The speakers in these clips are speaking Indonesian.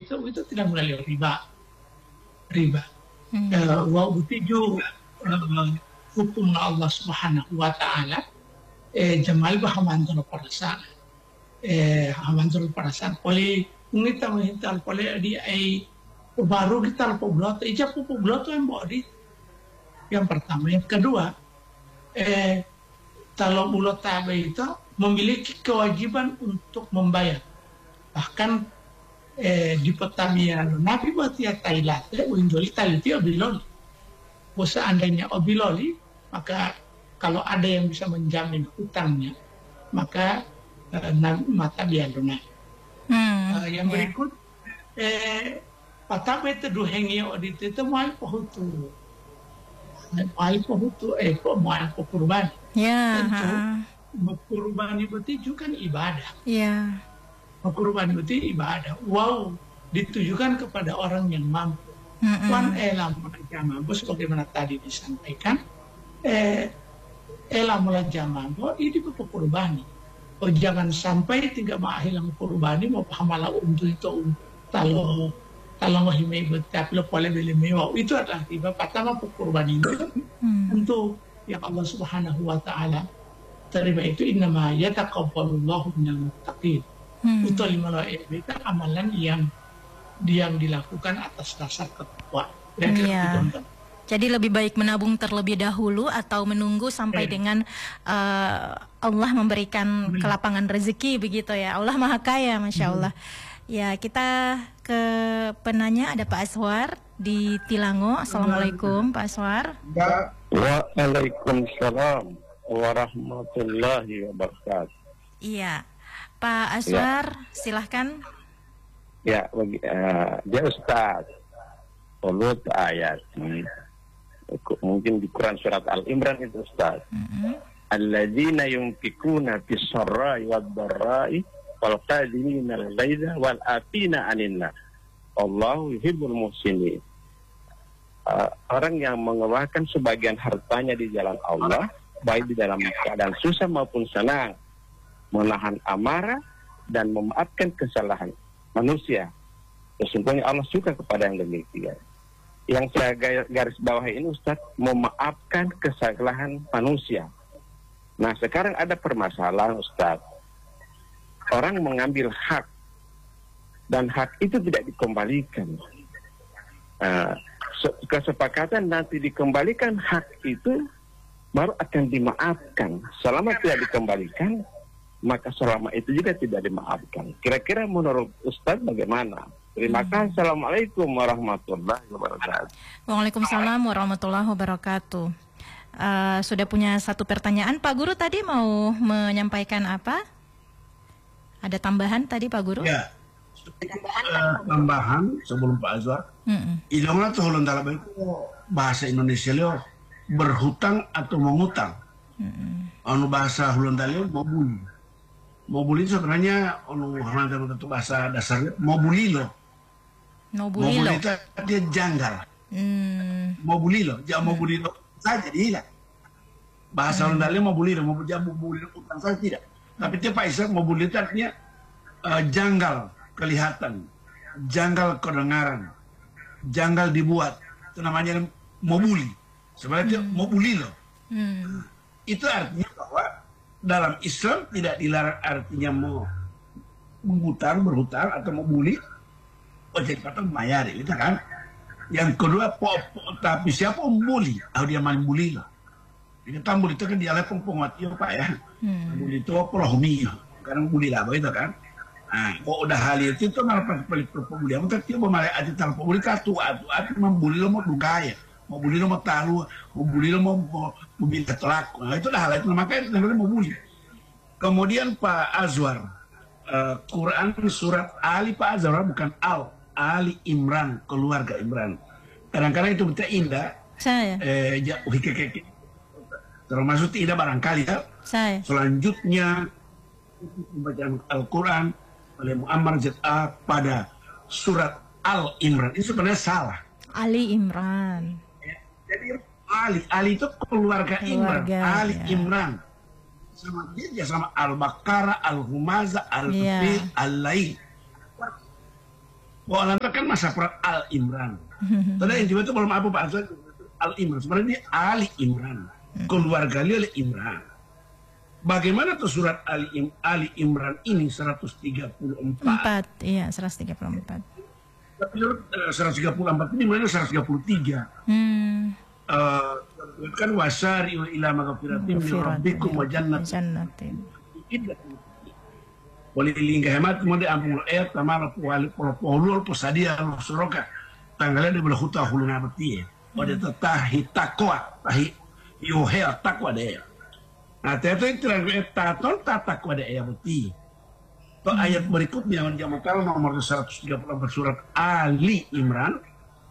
itu tidak melalui riba. Wa utiju hukum Allah Subhanahu wa taala jamal bahamanto perasaan hamanto perasaan oleh ngita mental oleh di ai baru kita poblato ija poblato yang body yang pertama. Yang kedua, kalau mulut tabe itu memiliki kewajiban untuk membayar. Bahkan di Pertamina Nabi buat ya Thailand, Winjoli Thailand itu obiloli. Seandainya obiloli, maka kalau ada yang bisa menjamin hutangnya, maka Nabi mata biaruna. Yang berikut, patabe itu duhengi audit itu mau pohutu. Mau kurban. Tentu kurban itu kan ibadah. Kurban itu ibadah. Wow, ditujukan kepada orang yang mampu. Wan elam mampu sebagaimana tadi disampaikan. Elam mampu ini kurbani. Oh, jangan sampai tidak ma'hilang kurbani mau pahamala untuk itu kalau mahimai betap lo boleh beli mewah itu adalah tiba pertama kurban itu untuk yang Allah Subhanahu wa taala terima itu innama yataqabbalullahu minal muttaqin. Itu lima itu amalan yang dilakukan atas dasar takwa. Jadi lebih baik menabung terlebih dahulu atau menunggu sampai dengan Allah memberikan kelapangan rezeki begitu ya. Allah Maha Kaya, Masya Allah. Ya, kita ke penanya, ada Pak Aswar di Tilango. Assalamualaikum Pak Aswar. Waalaikumsalam warahmatullahi wabarakatuh. Iya, Pak Aswar, silahkan. Ya, dia Ustaz. Ulut ayat mungkin di Quran surat Al-Imran itu Ustaz. Alladzina yunfikuna fis-sarra'i wad-dharra'i wal qadimina al-ghaidha wal afina 'anil nas. Allahu yuhibbul muhsinin. Orang yang mengeluarkan sebagian hartanya di jalan Allah, baik di dalam keadaan susah maupun senang, menahan amarah dan memaafkan kesalahan manusia. Sesungguhnya Allah suka kepada yang demikian. Yang saya garis bawahi ini Ustaz, memaafkan kesalahan manusia. Nah, sekarang ada permasalahan Ustaz. Orang mengambil hak dan hak itu tidak dikembalikan. Kesepakatan nanti dikembalikan hak itu baru akan dimaafkan. Selama tidak dikembalikan, maka selama itu juga tidak dimaafkan. Kira-kira menurut Ustaz bagaimana? Terima kasih. Assalamualaikum warahmatullahi wabarakatuh. Waalaikumsalam warahmatullahi wabarakatuh. Sudah punya satu pertanyaan. Pak Guru tadi mau menyampaikan apa? Ada tambahan tadi Pak Guru? Ya. Tambahan sebelum Pak Azwar. Idonglah tuh ulun dalam itu bahasa Indonesia lo berhutang atau mengutang. Anu bahasa ulun dalam mau buli itu sebenarnya anu itu bahasa dasarnya mau buli lo. Mau buli itu dia janggal. Mau buli lo, jangan mau buli lo saja dia. Bahasa ulun dalam mau buli lo, mau buli lo utang saja tidak. Tapi dia Pak Isa mau buli itu artinya janggal kelihatan, janggal kedengaran, janggal dibuat. Itu namanya mau buli. Sebenarnya mau buli lo. Itu artinya bahwa dalam Islam tidak dilarang artinya mau berhutang atau mau buli. Oh jadi kata bayar itu kan. Yang kedua tapi siapa membuli? Dia main buli lo. Ini tambul itu kan dialek penguat Pak ya. Buli itu rohmi. Karena buli lah itu kan. Nah, kok udah hal itu malah pelit pembuli. Aku tak tiba malah ada tal pembuli kartu membuli lo mau dugaya. Mau buli lo mau tahu, mau buli lo mau minta telak. Nah, itu dah hal itu makanya namanya mau buli. Kemudian Pak Azwar, Quran surat Ali Pak Azwar bukan Ali Imran, keluarga Imran. Kadang-kadang itu betul indah. Saya. Termasuk tidak barangkali ya. Saya. Selanjutnya pembacaan Al-Quran oleh Muammar ZA pada surat Al Imran itu sebenarnya salah. Ali Imran. Jadi Ali itu keluarga Imran. Ali Imran. Sama dia sama Al-Baqarah, Al-Humazah, Al-Fil, Al-Lail. Bahwa lantas kan masa perang Al Imran. Tadi yang itu belum apa Pak Azwan, Al Imran. Sebenarnya dia Ali Imran. Keluarga Ali Imran. Bagaimana tuh surat Ali Imran ini 134? Iya, 134. Tapi 134 ini mana 133? Kan wasari'u ila maghfiratin min rabbikum wa jannatin. Boleh lingkah hemat kemudian ampun ayat tamara pohulul posadia suroka tanggalnya dia boleh hutah huluna beti pada tahi takwa tahi yohel takwa deh. Nah itu terang taton takwa deh ya beti. To ayat berikutnya yang jamakal nomor 134 surat Ali Imran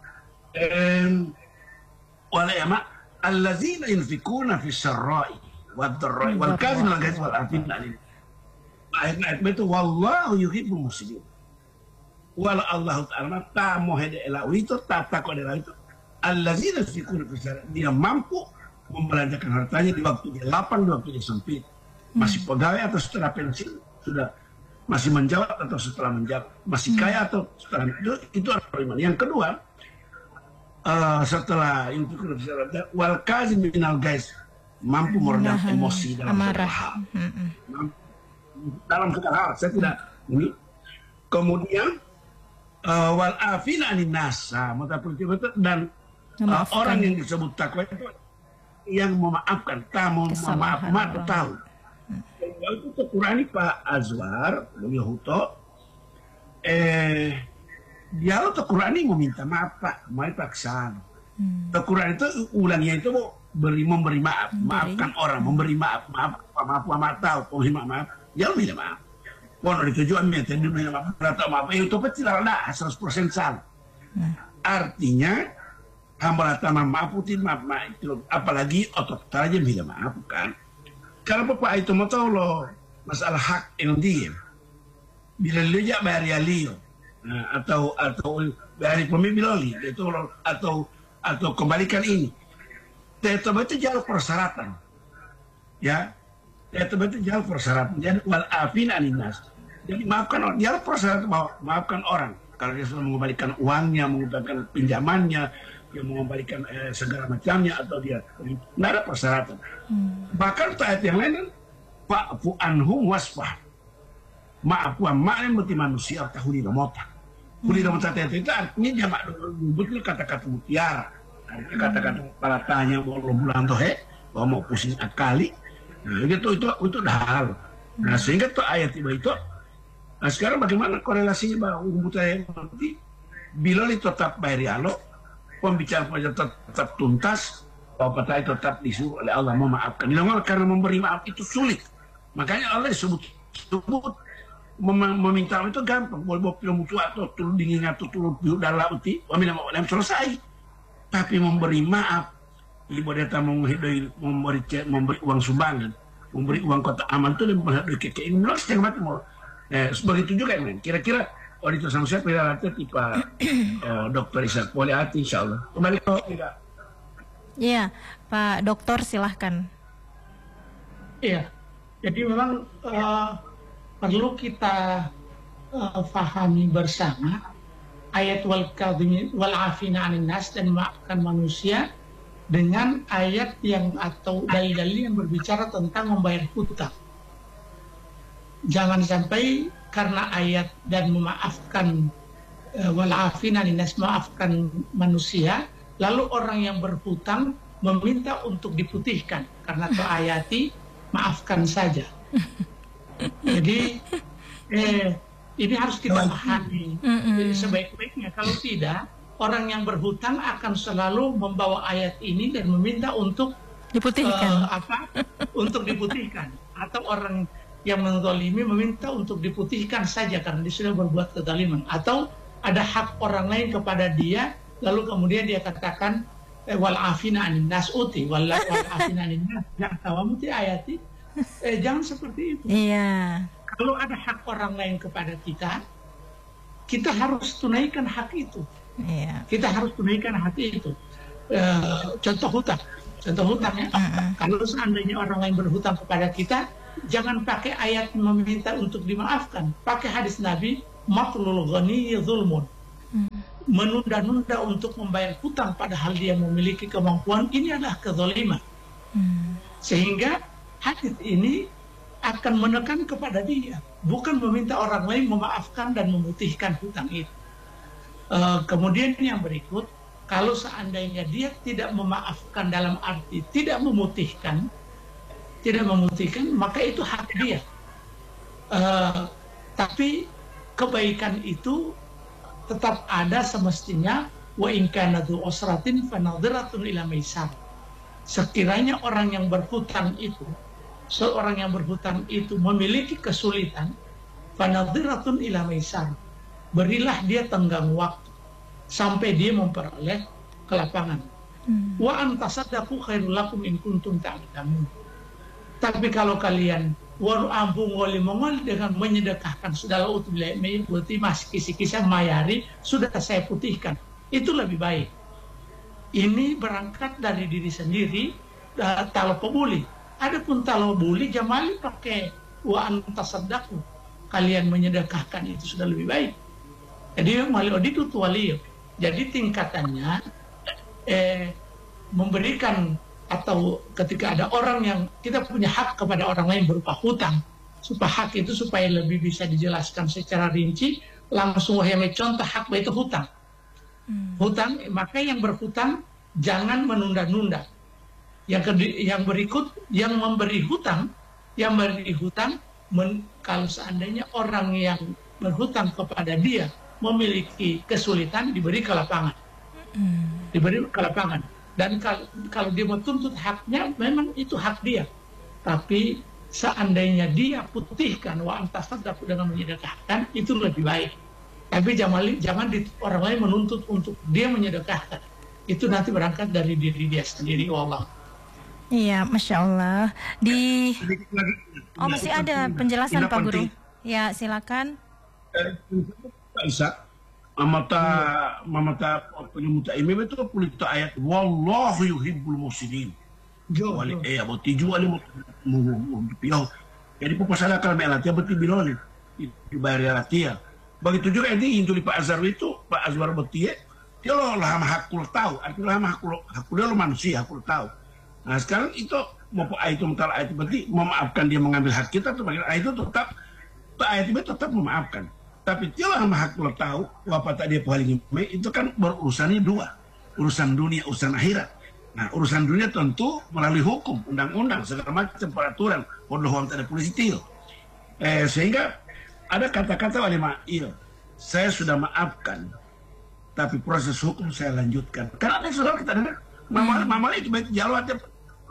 wala yama allazina yunfikuna fi sarra'i wad dharra'i wal kadhimina al ghaiz wal afina ayat itu wallahu yuhibbul muslimin. Wala Allah Ta'ala tamu hede ela itu tata kode ela itu allazina yunfikuna fi sarra'i, dia mampu membelanjakan hartanya di waktu dia lapang, di waktu dia sempit, masih pegawai atau setelah pensiun, sudah masih menjawab atau setelah menjawab, masih kaya atau setelah itu adalah iman. Yang kedua, setelah itu wal kaziminal guys, mampu meredam emosi dalam segala hal. Dalam segala hal, saya tidak ini. Kemudian wal afina anin nasa, dan orang yang disebut takwa itu yang memaafkan, maaf tahu. Itu Qur'ani Pak Azwar, beliau huto, dia lo Qur'ani meminta maaf Pak, mau paksa. Qur'an itu ulangnya itu memberi maaf, maafkan orang, memberi maaf, maaf tahu, penghima maaf, dia lo minta maaf. Kalau ditujuan minta dia minta maaf, atau maaf, itu pasti lah 100% salah. Artinya hamba datang maafutin maaf itu, apalagi otot aja minta maaf kan. Kalau Bapak itu mau tahu loh masalah hak yang dia bila dia bayar Leo atau bayar pemimpin loli itu atau kembalikan ini tetap itu jalur persyaratan ya, tetap itu jalur persyaratan. Jadi wal afin aninas, jadi maafkan orang, jalur persyaratan, maafkan orang kalau dia sudah mengembalikan uangnya, mengembalikan pinjamannya, dia mengembalikan segala macamnya, atau dia tidak ada persyaratan. Bahkan ayat yang lain kan fa'fu anhum wasfah, maafkan yang berarti manusia tahuli domota. Huli domota itu artinya jamak betul kata-kata mutiara, kata-kata kepala tanya mau bulan tohe, mau pusing akali, nah, itu dah hal. Nah sehingga tuh ayat itu. Nah sekarang bagaimana korelasinya bahwa mutiara nanti bila tetap bayar Allah, pembicaraan tetap tuntas, bahwa petani tetap disuruh oleh Allah memaafkan. Karena memberi maaf itu sulit. Makanya Allah disebut meminta itu gampang. Boleh bawa film mutua atau turun dingin atau turun biu dalam uti, wamilam selesai. Tapi memberi maaf, ibu data memberi uang sumbangan, memberi uang kotak amal itu dan menghadapi keinginan setengah mati mau. Begitu juga ini. Kira-kira itu sama saya pilih tipe Dokter Ishak boleh hati insya Allah. Kembali ke tidak. Iya, Pak Dokter silahkan. Iya, jadi memang perlu kita pahami bersama ayat wal afina anin nas, dan maafkan manusia, dengan ayat yang atau dalil-dalil yang berbicara tentang membayar hutang. Jangan sampai karena ayat dan memaafkan wal afina anin nas, maafkan manusia, lalu orang yang berhutang meminta untuk diputihkan karena ayati maafkan saja. Jadi ini harus kita pahami sebaik-baiknya. Kalau tidak, orang yang berhutang akan selalu membawa ayat ini dan meminta untuk diputihkan. Untuk diputihkan. Atau orang yang menzalimi meminta untuk diputihkan saja karena dia sudah berbuat kezaliman. Atau ada hak orang lain kepada dia, lalu kemudian dia katakan wal afina anin nas uti wal afina anin nas tawamuti ayati. Jangan seperti itu. Iya. Kalau ada hak orang lain kepada kita, kita harus tunaikan hak itu. Iya. Kita harus tunaikan hak itu. Contoh hutang ya. Kalau seandainya orang lain berhutang kepada kita, jangan pakai ayat meminta untuk dimaafkan. Pakai hadis Nabi, matlul ghani zulmun. menunda-nunda untuk membayar hutang padahal dia memiliki kemampuan, ini adalah kezaliman. Sehingga hadis ini akan menekan kepada dia, bukan meminta orang lain memaafkan dan memutihkan hutang itu. Kemudian yang berikut, kalau seandainya dia tidak memaafkan dalam arti tidak memutihkan, maka itu hak dia. Tapi kebaikan itu tetap ada semestinya. Wa in kana dzu usratin fanadhiratun ila maisar. Sekiranya orang yang berhutang itu, seorang yang berhutang itu memiliki kesulitan, fanadhiratun ila maisar. Berilah dia tenggang waktu sampai dia memperoleh kelapangan. Wa antasaddaqu khairul lakum in kuntum ta'lamun. Tapi kalau kalian waru ambung wali mongol dengan menyedekahkan sudah utubilai berarti mas kisi-kisah mayari sudah saya putihkan, itu lebih baik. Ini berangkat dari diri sendiri. Talo pebuli, adapun talo buli jamali pakai wa antasaddaqu, kalian menyedekahkan itu sudah lebih baik. Jadi mali oditu tuwaliyo. Jadi tingkatannya memberikan, atau ketika ada orang yang kita punya hak kepada orang lain berupa hutang, supaya hak itu supaya lebih bisa dijelaskan secara rinci, langsung wahai contoh hak itu hutang. Hutang, maka yang berhutang jangan menunda-nunda. Yang berikut, yang memberi hutang, kalau seandainya orang yang berhutang kepada dia memiliki kesulitan, diberi kelapangan. Dan kalau dia mau tuntut haknya, memang itu hak dia. Tapi seandainya dia putihkan wa antasaddaqu dengan menyedekahkan, itu lebih baik. Tapi jangan orang lain menuntut untuk dia menyedekahkan. Itu nanti berangkat dari diri dia sendiri. Wallah. Iya, Masya Allah. Masih ada penjelasan Pak Guru. Ya, silakan. Pak Ishak, mamata penyemuta ini betul pulita ayat wallahu yuhibbul muhsinin. Wali aboti jual mu piau. Jadi pasal kalau melatih aboti bilol dibayar latia. Begitu juga ini intuli Pak Azhar itu, Pak Azhar boti dia lo lah hakul tahu, artinya lah hakul lo manusia, hakul tahu. Nah sekarang itu mau ayat itu mental ayat berarti memaafkan dia mengambil hak kita tuh bagian ayat itu tetap ayat itu tetap memaafkan. Tapi tiada hak lo tahu apa tak dia paling itu kan berurusannya dua, urusan dunia, urusan akhirat. Nah urusan dunia tentu melalui hukum, undang-undang, segala macam peraturan, bodoh ada polisi til. Sehingga ada kata-kata wali ma'il, saya sudah maafkan, tapi proses hukum saya lanjutkan. Karena ada saudara kita dengar, mama itu baik jalan aja,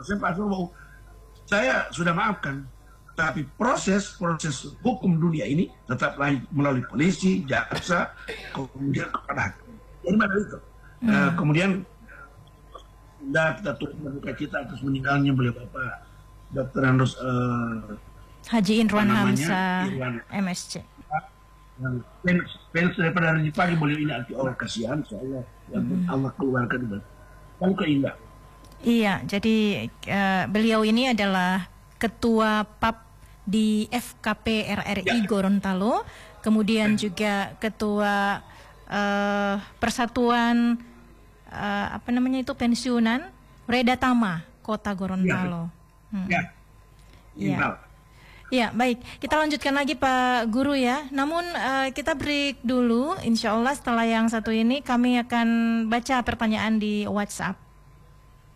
saya sudah maafkan. Tapi proses hukum dunia ini tetap melalui polisi, jaksa, kemudian kepada hakim. Jadi mana itu? Kemudian kita turut berduka cita atas meninggalnya beliau Bapak Dr. Andros Haji Irwan Hamzah, MSc. Fans daripada hari pagi beliau ini arti orang kasihan, insyaallah Allah keluarkan itu. Kan keindah. Iya, jadi beliau ini adalah Ketua PAP di FKP RRI Gorontalo, kemudian juga Ketua Persatuan Pensiunan Reda Tama Kota Gorontalo. Ya, baik. Kita lanjutkan lagi Pak Guru ya. Namun kita break dulu. Insya Allah setelah yang satu ini kami akan baca pertanyaan di WhatsApp.